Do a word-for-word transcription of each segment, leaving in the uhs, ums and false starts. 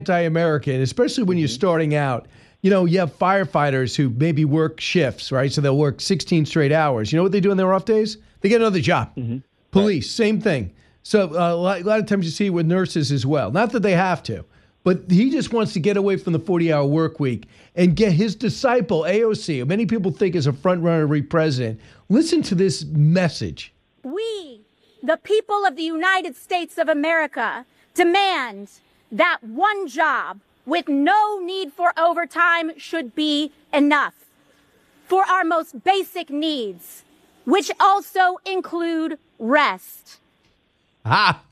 anti-American, especially when you're starting out. You know, you have firefighters who maybe work shifts, right? So they'll work sixteen straight hours. You know what they do on their off days? They get another job. Mm-hmm. Police, right. Same thing. So uh, a, lot, a lot of times you see it with nurses as well. Not that they have to, but he just wants to get away from the forty-hour work week and get his disciple, A O C, who many people think is a front-runner to be president. Listen to this message. We, the people of the United States of America, demand that one job with no need for overtime should be enough for our most basic needs, which also include rest. Ah,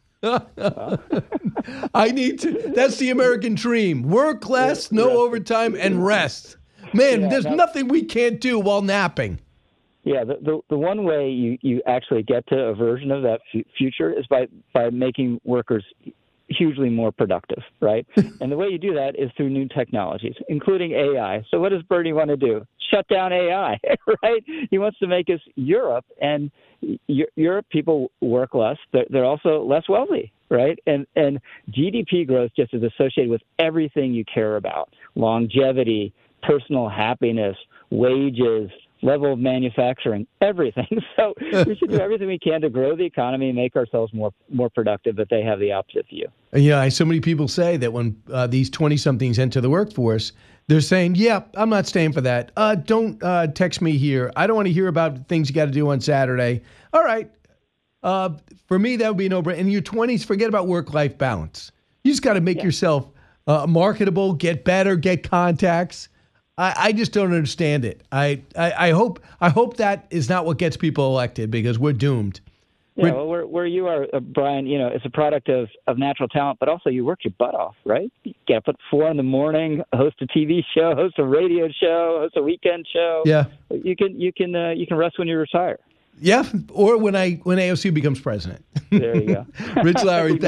I need to, that's the American dream. Work less, no overtime, and rest. Man, yeah, there's nothing we can't do while napping. Yeah, the, the the one way you, you actually get to a version of that f- future is by, by making workers hugely more productive, right? And the way you do that is through new technologies, including A I. So what does Bernie want to do? Shut down A I, right? He wants to make us Europe, and Europe people work less. They're, they're also less wealthy, right? And and G D P growth just is associated with everything you care about: longevity, personal happiness, wages, level of manufacturing, everything. So we should do everything we can to grow the economy and make ourselves more more productive, but they have the opposite view. Yeah, so many people say that when uh, these twenty-somethings enter the workforce, they're saying, yeah, I'm not staying for that. Uh, don't uh, text me here. I don't want to hear about things you got to do on Saturday. All right. Uh, for me, that would be a no-brainer. In your twenties, forget about work-life balance. You just got to make yeah. yourself uh, marketable, get better, get contacts. I, I just don't understand it. I, I, I hope I hope that is not what gets people elected, because we're doomed. Yeah, well, where, where you are, uh, Brian, you know, it's a product of, of natural talent, but also you work your butt off, right? You get up at four in the morning, host a T V show, host a radio show, host a weekend show. Yeah, you can you can uh, you can rest when you retire. Yeah, or when I when A O C becomes president. There you go, Rich Lowry.